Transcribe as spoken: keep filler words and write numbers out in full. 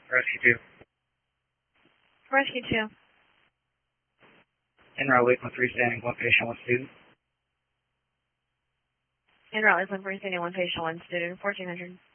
Rescue two. Rescue two. En route, Lakeland three standing, one patient, one student. En route, Lakeland three standing, one patient, one student, fourteen hundred.